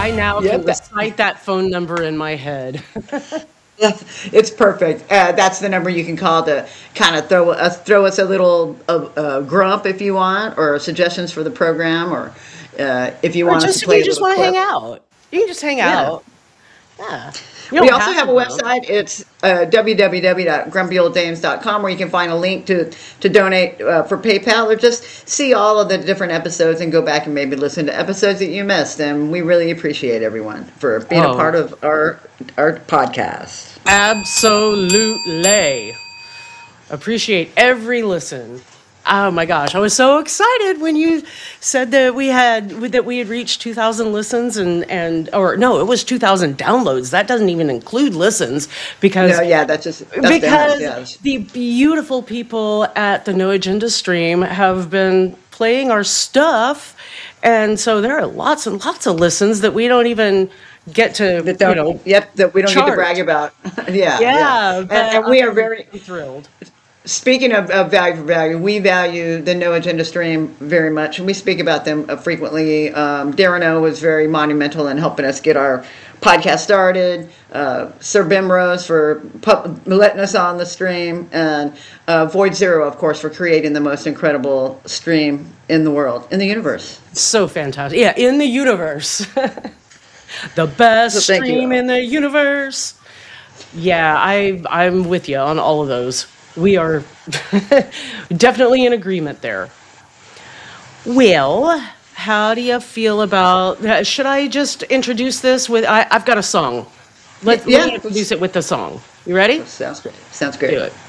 I now can Yep. recite that phone number in my head. It's perfect. That's the number you can call to kind of throw us a little grump if you want, or suggestions for the program, or if you Or want us to just if you play a just little want to hang clip. out. You can just hang Yeah. out. Yeah. You We don't also have have to a go. website. It's www.grumpyolddames.com, where you can find a link to donate for PayPal, or just see all of the different episodes and go back and maybe listen to episodes that you missed. And we really appreciate everyone for being a Oh, part of our podcast. absolutely. Appreciate every listen. Oh my gosh, I was so excited when you said that we had reached 2,000 listens and or no, it was 2,000 downloads. That doesn't even include listens No, because yeah, that's demos. because Yeah, the beautiful people at the No Agenda stream have been playing our stuff, and so there are lots and lots of listens that we don't even get to, that don't. Yep, that we don't get to brag chart. about. Yeah, yeah, Yeah, and but we are very. I'm thrilled. Speaking of value for value, we value the No Agenda stream very much, and we speak about them frequently. Darren O was very monumental in helping us get our podcast started. Sir Bimrose for letting us on the stream, and Void Zero, of course, for creating the most incredible stream in the world, in the universe. So fantastic. Yeah, in the universe. The best So thank you stream all. in the universe. Yeah, I'm with you on all of those. We are definitely in agreement there. Well, how do you feel about should I just introduce this I've got a song. Let me Yeah, introduce it with the song. You ready? sounds great. Sounds Do great. it.